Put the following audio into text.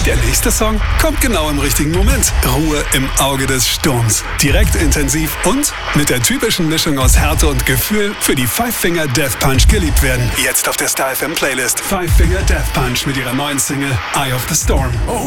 Der nächste Song kommt genau im richtigen Moment. Ruhe im Auge des Sturms. Direkt intensiv und mit der typischen Mischung aus Härte und Gefühl für die Five Finger Death Punch geliebt werden. Jetzt auf der Star FM Playlist. Five Finger Death Punch mit ihrer neuen Single Eye of the Storm. Oh